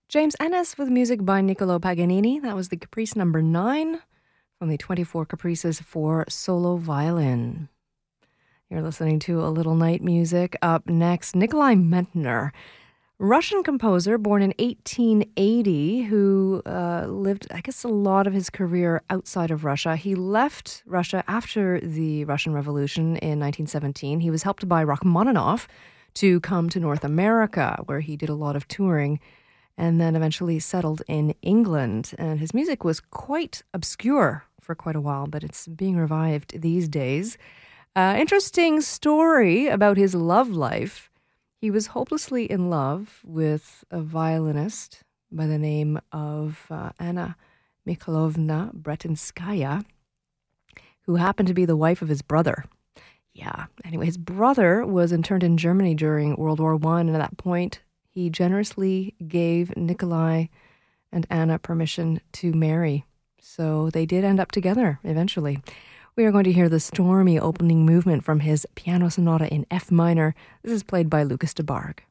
James Ennis with music by Niccolo Paganini. That was the Caprice number 9 from the 24 Caprices for solo violin. You're listening to A Little Night Music. Up next, Nikolai Mentner, Russian composer born in 1880 who lived, I guess, a lot of his career outside of Russia. He left Russia after the Russian Revolution in 1917. He was helped by Rachmaninoff to come to North America, where he did a lot of touring, and then eventually settled in England. And his music was quite obscure for quite a while, but it's being revived these days. Interesting story about his love life. He was hopelessly in love with a violinist by the name of Anna Mikhailovna Bretinskaya, who happened to be the wife of his brother. Yeah, anyway, his brother was interned in Germany during World War I, and at that point, he generously gave Nikolai and Anna permission to marry. So they did end up together eventually. We are going to hear the stormy opening movement from his piano sonata in F minor. This is played by Lucas de Barg.